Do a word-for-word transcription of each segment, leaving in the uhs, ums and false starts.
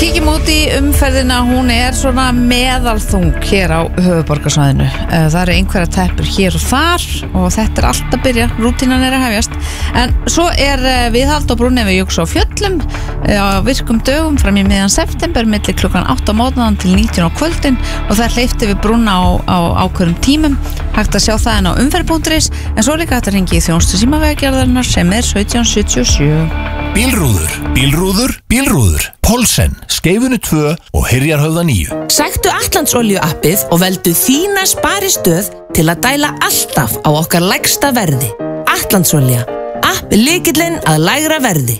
kíkjum út í umferðina, hún er svona meðalþung hér á höfuðborgarsvæðinu. Það eru einhverja teppur hér og þar og þetta er allt að byrja, rútínan er að hefjast. En svo er viðhald á brúnni við Jökuls á Fjöllum á virkum dögum fram í miðjan september milli klukkan átta á mótnan til nítján á kvöldin og það er hleypt yfir brúnna á, á ákveðnum tímum. Hægt að sjá það en á umferð punktur is, en svo líka hægt að hringja í þjónustu símavegagerðarinnar sem er sautján sjötíu og sjö. Bílrúður, bílrúður, bílrúður, Pólsen, Skeifunu tvö og Hyrjarhöfða níu. Sæktu Atlandsolíu appið og veldu þína sparistöð til að dæla alltaf á okkar lægsta verði. Atlandsolía, app lykillinn að lægra verði.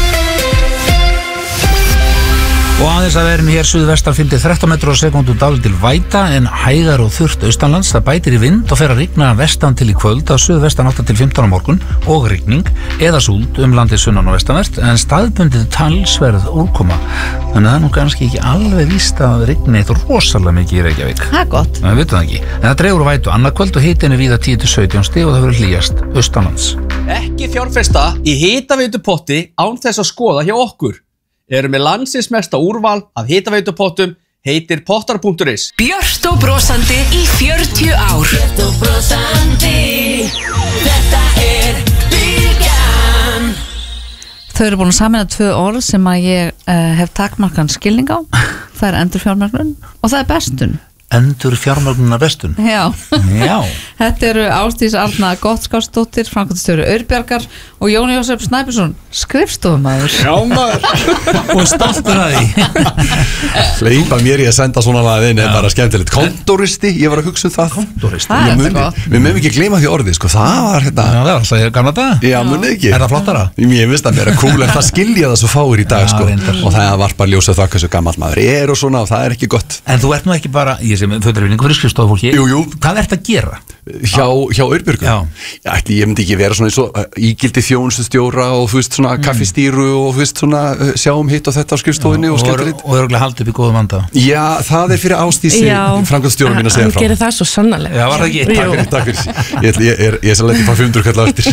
Og aðeins að verum hér suðvestan fimm til þrettán metrar á sekúndu dálítil væta en hægar og þurrt austanlands. Það bætir í vind og fer að rigna vestan til í kvöld á suðvestan átta til fimmtán á morgun og rigning eða súld um landið sunnan og vestanvert en staðbundið talsverð úrkoma. Þannig að það er nú kannski ekki alveg víst að rigna eitt rosalega mikið í Reykjavík. Það er gott. Það vitum það ekki. En það dregur vætu annað kvöld og hitinn er víða tíu til sautján stig og það verður hlýjast austanlands. Ekki fjárfesta í hitaveitupotti án þess að skoða hjá okkur. Erum með landsins mesta úrval af hitaveitupottum, heitir pottar punktur is. Björt og brosandi í fjörutíu ár. Björt og brosandi, þetta er Bylgjan. Þau eru búin að samina tvö orð sem að ég uh, hef takmarkan skilning á. Það er endurfjármögnun og það er bestun. Endur fjármögnunar bestun. Já. Já. Þetta eru Ásdís Arna Gottskálsdóttir, framkvæmdastjóri Aurbjargar og Jón Jósef Snæbjörnsson, skrifstofumæður. Já maður. Og stoltur að því. Hleypa mér í að senda svona lagað inn er bara skemmtilegt. Kontoristi, ég var að hugsa um það. Kontoristi. Það er Ég þetta mun- gott. Við mögum ekki gleyma því orðið, sko. Það var hérna. Já, það var alltaf gamla dag. Já, munið ekki. Er það flottara? Ég veist að mér er cool en það skilja það svo fáir í dag, Já, sko. reyndar. Og það var bara ljósað það hversu gamall maður er og svona og það er ekki gott. En þú ert nú ekki bara, ég sem föturvinningu fyrir skrifstofufólki. Jú, jú. Hvað ert að gera? Hjá, hjá Aurbjörgu? Já. Ætli, ég myndi ekki vera svona eins og uh, ígildi þjónustustjóra og þú veist svona kaffistýru og þú veist svona uh, sjáum hitt og þetta á skrifstofinni og skemmtilegt. Og örugglega haldið upp í góðum anda. Já, það er fyrir Ásdísi, framkvæmdastjóra mín að segja frá. Hann gerir það svo sannarlega. Já, var það ekki? Takk fyrir, takk fyrir. Ég, ég, ég er, ég er svo lett í fá fimm hundruð kall á eftir.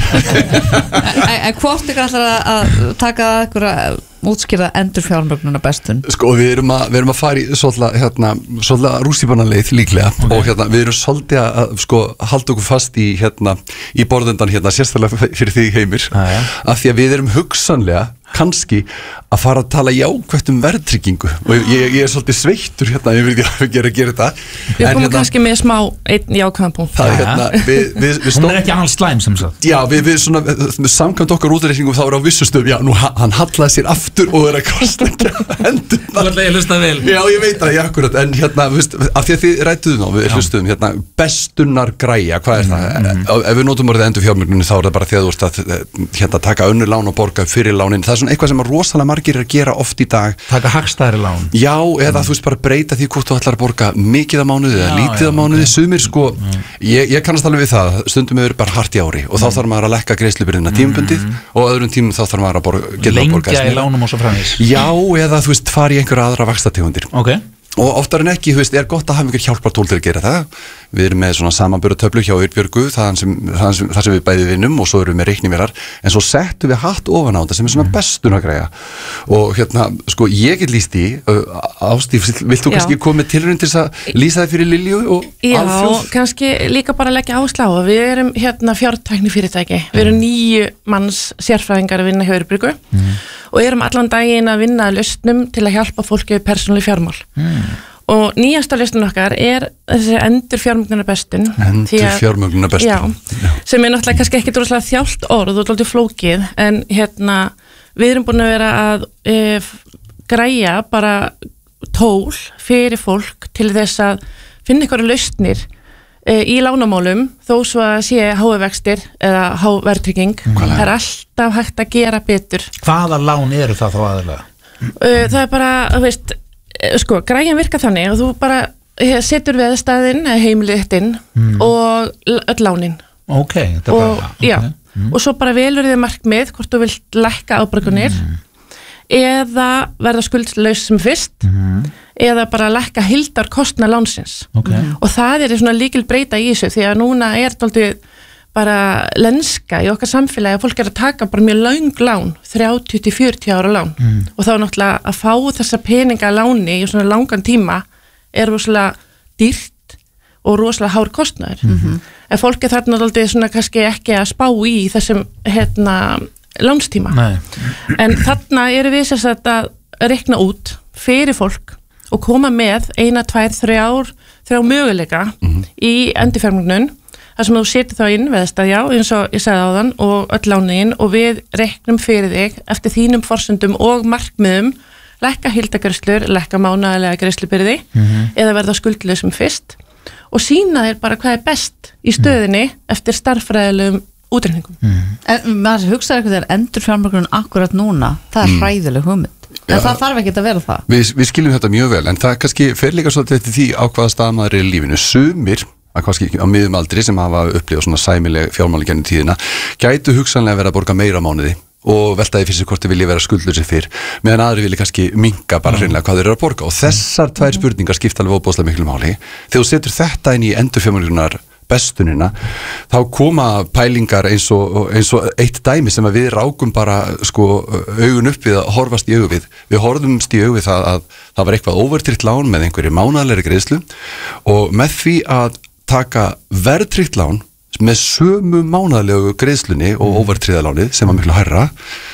En, en hvort ykkur ætlar að, að taka ykkur að útskýra endurfjármögnuna bestun? Sko, við erum að, við erum að fara í svolítið, hérna, svolítið rússtíbanaleið líklega okay. Og hérna, við erum svolítið að, sko, halda okkur fast í, hérna, í borðundan, hérna, sérstaklega fyrir því Heimir, ah, ja. Af því að við erum hugsanlega, kannski, að fara að tala jákvætt um verðtryggingu og ég, ég er svolítið sveittur hérna, ég vil ekki gera, gera þetta. Við komum hérna, kannski með smá einn jákvæðan punkt. Það er hérna, við, við, við Hún er ekki alls slæm sem sagt. Já, við, við svona, með samkvæmt okkar útreikningum þá er á vissu stöðum, já, nú hann hallaði sér aftur og er að kosta hendur. Þú ætlaði að hlusta vel. Já, ég veit það, ég akkurat, en hérna, veist, af því að þið rættuðu ná, við hlustuðum, hérna, bestunar græja, hvað er það? Mm, mm. Ef við notum orðið endurfjármögnun þá er það bara því að þú ert að hérna, taka önnur lán og borga fyrir lánin. Það er svona eitthvað sem að rosalega margir er að gera oft í dag. Taka hagstæðari lán. Já, eða mm. þú veist bara breyta því hvort þú ætlar að borga mikið á mánuði eða lítið á mánuði, okay. Sumir sko, mm. ég, ég kannast alveg við það, stundum er bara hart í ári og mm. þá þarf maður að lekka greiðslubyrðina tímabundið mm. og öðrum tímum þá þarf maður að borga, geta að borga. Lengja í lánum og svo framvegis. Já, eða þú veist, fara í einhverja aðra vaxtategundir. Ok. Og oftar en ekki, þú veist, er gott að hafa einhver hjálpartól til að gera það. Við erum með svona samanburðartöflu hjá Aurbjörgu, það sem, það sem, það sem við bæði vinnum og svo erum við með reiknivélar, en svo settum við hatt ofan á þetta sem er svona bestunagræja. Og hérna, sko, ég get lýst í, Ástíf, vilt þú kannski koma með tilraun til þess að lýsa það fyrir Lilju og alþjóð? Já, kannski líka bara leggja áherslu á. Við erum hérna fjártækni fyrirtæki, við erum níu manns sérfræðingar að vinna hjá Aurbjörgu mm. og erum allan daginn að vinna að lausnum til að hjálpa fólki við persónuleg fjármál. Mm. Og nýjasta lausnin okkar er þessi endurfjármögnunar bestun. Endurfjármögnunar bestun. Já, já, sem er náttúrulega kannski ekki droslega þjált orð og dálítið flókið, en hérna við erum búin að vera að e, græja bara tól fyrir fólk til þess að finna einhverja lausnir e, í lánamálum, þó svo að sé háu vextir eða há verðtrygging. Mm. Það er alltaf hægt að gera betur. Hvaða lán eru það þá aðeinslega? E, það er bara, þú veist, sko, græjan virka þannig og þú bara setur veðstæðin heimilið þitt inn mm. og öll lánin. Ok, þetta er og, bara okay. Já, mm. og svo bara velur þið markmið hvort þú vilt lækka afborganir mm. eða verða skuldlaus sem fyrst mm. eða bara lækka heildarkostnað lánsins. Okay. Og það er svona líkil breyta í þessu því að núna er dálítið bara lenska í okkar samfélagi að fólk er að taka bara mjög löng lán, þrjátíu til fjörutíu ára lán mm. og þá náttúrulega að fá þessa peninga láni í svona langan tíma er rosalega dýrt og rosalega hár kostnaður mm-hmm. en fólk er þarna náttúrulega svona kannski ekki að spá í þessum hérna lánstíma Nei. En þarna eru við sér að rekna út fyrir fólk og koma með eina, tvær, þrjár þrjá möguleika mm-hmm. í endurfjármögnun þar sem þú setur þá inn veðstað já, eins og ég sagði áðan og öll lánin og við reknum fyrir þig eftir þínum forsendum og markmiðum lækka hildagreiðslur, lækka mánaðarlega greiðslubyrði mm-hmm. eða verða skuldlausum fyrst og sína þér bara hvað er best í stöðinni mm. eftir starffræðilegum útreikningum. Mm. En maður hugsaði eitthvað þegar endurfjármögnun akkurat núna, það er mm. hræðileg hugmynd. En ja, það þarf ekki að vera það. Við, við skiljum þetta mjög vel, en það kannski fer líka svolítið eftir því á hvaða stað maður er í lífinu. Sumir, að kannski á miðum aldri sem hafa upplifað svona sæmileg fjármáli gennum tíðina, gætu hugsanlega verið að borga meira á mánuði og veltaði fyrir sig hvort þið vilja vera skuldlausir fyrr, meðan aðri vilja kannski minka bara hreinlega hvað þeir eru að borga og þessar tvær spurningar skipta alveg óbúðslega miklu máli. Þegar þú setur þetta inn í endurfjármögnunar bestunina, þá koma pælingar eins og, eins og eitt dæmi sem að við rákum bara sko augun upp við að horfast í augu við. Við horfumst í augu við það að það var eitthvað óvertryggt lán með einhverju mánaðarlegri greiðslu og með því að taka verðtryggt lán með sömu mánaðarlegu greiðslunni og óvertryggðalánið sem var miklu hærra,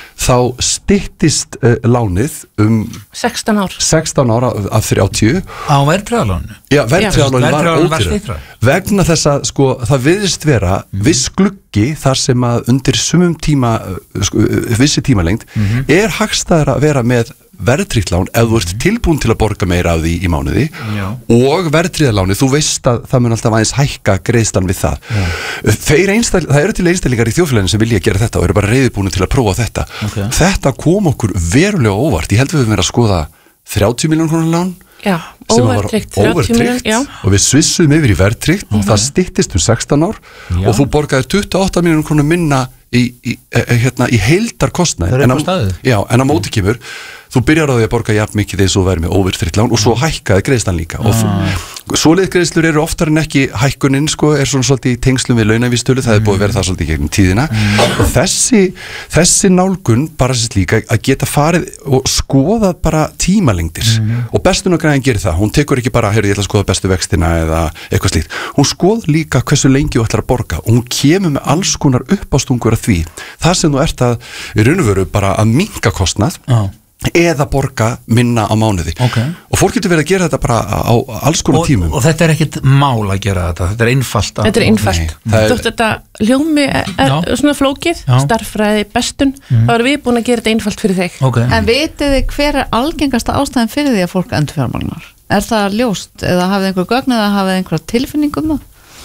þá styttist uh, lánið um sextán ár sextán ára af þrjátíu á verðtryggðalánu. Já, verðtryggðalánu var ódýrara vegna þess að sko það virðist vera mm. viss gluggi þar sem að undir sumum tíma sko, vissi tímalengd mm-hmm. er hagstæðara að vera með verðtryggt lán ef þú ert tilbúin til að borga meira af því í mánuði Já. Og verðtryggðaláni, þú veist að það mun alltaf aðeins hækka greiðslan við það. Einstæl, það eru til einstaklingar í þjóðfélaginu sem vilja gera þetta og eru bara reiðubúin til að prófa þetta. Okay. Þetta kom okkur verulega óvart. Ég held við höfum verið að skoða þrjátíu milljónir króna lán Já, óvertryggt óvertryggt og við svissum yfir í verðtryggt og það styttist um sextán ár Já. Og þú borgaðir tuttugu og átta milljónir króna minna í, í, hérna, í heildarkostnaði en, en á móti kemur þú byrjar á því að borga jafn mikið eins og þú væri með óvertryggt lán og svo hækkaði greiðslan líka og ah. svoleið greiðslur eru oftar en ekki hækkunin sko er svona svolítið í tengslum við launavísitölu, það er búið að vera það svolítið gegnum tíðina mm. og þessi þessi nálgun bara sér líka að geta farið og skoða bara tímalengdir mm. og bestunargræðin gerir það, hún tekur ekki bara heyrðu ég ætla að skoða bestu vextina eða eitthvað slíkt, hún skoð líka hversu lengi þú ætlar að borga og hún kemur með alls konar uppástungur að því, þar sem þú ert að í raun og veru bara að minnka kostnað ah. eða borga minna á mánuði okay. og fólk getur verið að gera þetta bara á alls konar og, tímum og þetta er ekkit mál að gera þetta þetta er einfalt þetta er einfalt þú veist þetta hljómi er, er svona flókið Já. Starffræði bestun mm. þá erum við búin að gera þetta einfalt fyrir þig okay. En vitið þið hver er algengasta ástæðan fyrir því að fólk endurfjármagnar? Er það ljóst eða hafið einhver gögn eða hafið einhver tilfinning um það?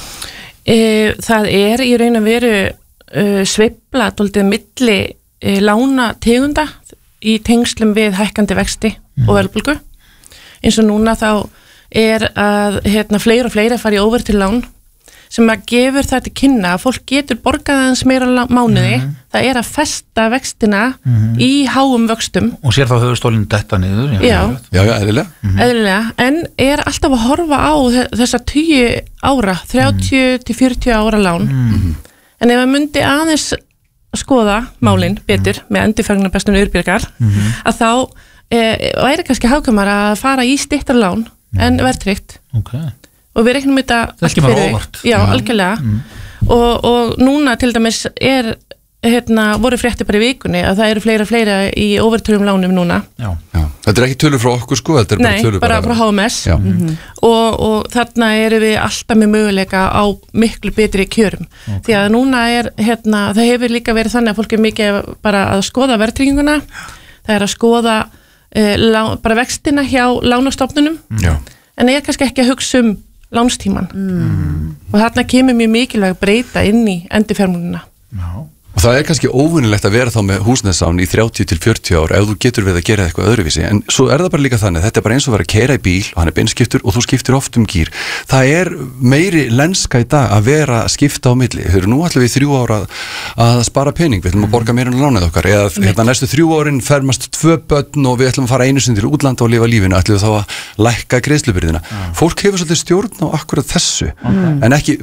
E, það er í raun að veru uh, sveifla dálítið milli uh, lána tegunda í tengslum við hækkandi vexti mm. og verðbólgu. Eins og núna þá er að hérna, fleiri og fleiri að fara í óvertryggð sem að gefur það til kynna að fólk getur borgað aðeins meira mánuði, mm. það er að festa vextina mm. í háum vöxtum. Og sér þá höfustólinn detta niður. Já, já, já, já eðlilega. Mm. eðlilega. En er alltaf að horfa á þessa tíu ára, þrjátíu til fjörutíu ára lán. Mm. En ef að myndi aðeins skoða málinn betur með endurfjármögnunarbestun Urbjörgar mm-hmm. að þá e, væri kannski hagkvæmar að fara í styttra lán mm. en verðtryggt okay. og við reiknum þetta allt fyrir þig já, mm. algjörlega mm. og, og núna til dæmis er hérna, voru fréttir bara í vikunni að það eru fleira fleira í óvertryggðum lánum núna já. Já. Þetta er ekki tölur frá okkur sko þetta er Nei, bara tölur bara frá H M S mm-hmm. og, og þarna eru við alltaf með möguleika á miklu betri kjörum okay. því að núna er hérna, það hefur líka verið þannig að fólk er mikið bara að skoða verðtrygginguna það er að skoða uh, lá, bara vextina hjá lánastofnunum Já. En er kannski ekki að hugsa um lánstíman mm. og þarna kemur mjög mikilvæg að breyta inn í endurfjármögnunina Já Og það er kannski óvinnilegt að vera þá með húsnæðislán í þrjátíu til fjörutíu ár ef þú getur við að gera eitthvað öðruvísi en svo er það bara líka þannig, þetta er bara eins og að vera að keyra í bíl og hann er beinskiptur og þú skiptir oft um gír það er meiri lenska í dag að vera að skipta á milli þau eru nú ætlum við þrjú ára að spara pening við ætlum að borga meira en lánið okkar eða hérna, næstu þrjú árin fermast tvö börn og við ætlum að fara einu sinni til útlanda og lifa lífinu ætlum við þá að lækka greiðslubyrðina mm. Fólk hefur svolítið stjórn á akkurat þessu okay. en ekki, viðst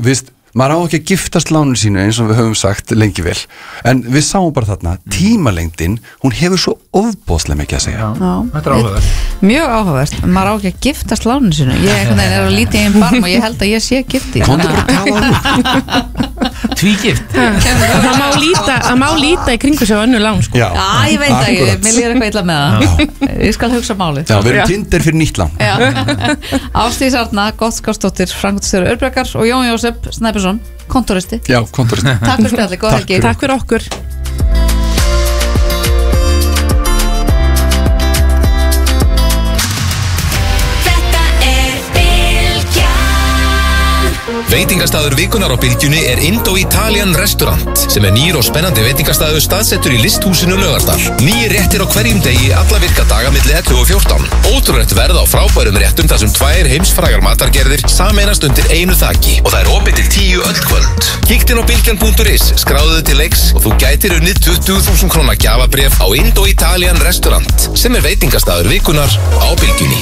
maður á ekki að giftast lánu sínu eins og við höfum sagt lengi vel, en við sáum bara þarna tímalengdin, hún hefur svo ofboðslega mikið að segja. Já, þetta er áhugavert. Mjög áhugavert, maður á ekki að giftast lánu sínu. Ég er að líti í einn barm og ég held að ég sé gifti. Komdu bara að tala um Tvígift. Það má líta, það má líta í kringu sig á önnu lán, sko. Já, Já, ég veit ekki, mér líður eitthvað illa með það. Ég skal hugsa málið. Já, við erum Tinder fyrir nýtt lán. Ásdís Arna, Gottskálsdóttir, framkvæmdastjóri Örbrekar og Jón Jósef Snæbjörnsson, kontoristi. Já, kontoristi. Takk fyrir spjalli, góða helgi. Takk fyrir okkur. Veitingastaður vikunar á Bylgjunni er Indo-Italian Restaurant sem er nýr og spennandi veitingastaður staðsettur í listhúsinu Laugardal. Nýir réttir á hverjum degi alla virka daga milli ellefu og fjórtán. Ótrúlegt verð á frábærum réttum þar sem tvær heimsfrægar matargerðir sameinast undir einu þaki og það er opið til tíu öll kvöld. Kíkt inn á bylgjan punktur is, skráðu til leiks og þú gætir unnið tuttugu þúsund króna gjafabréf á Indo-Italian Restaurant sem er veitingastaður vikunar á Bylgjunni.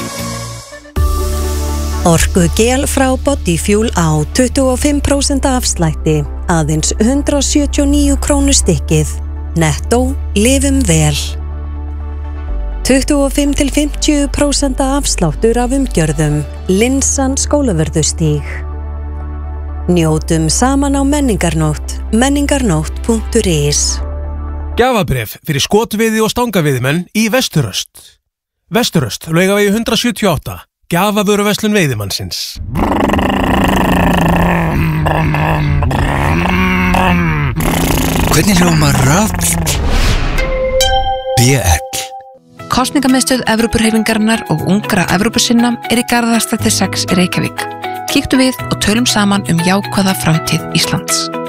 Orkugel frá Bodyfuel á tuttugu og fimm prósent afslætti, aðeins hundrað sjötíu og níu krónur stykkið. Nettó, lifum vel. tuttugu og fimm til fimmtíu prósent afsláttur af umgjörðum, Linsan Skólavörðustíg. Njótum saman á menningarnótt, menningarnótt punktur is. Gjafabréf fyrir skotviði og stangaviðimenn í Vesturöst. Vesturöst, Laugavegi hundrað sjötíu og átta. Gjafavöruverslun veiðimannsins. Hvernig hljómar rafl? B L Kosningamiðstöð Evrópuhreyfingarinnar og ungra Evrópusinna er í Garðastræti sex í Reykjavík. Kíktu við og tölum saman um jákvæða framtíð Íslands.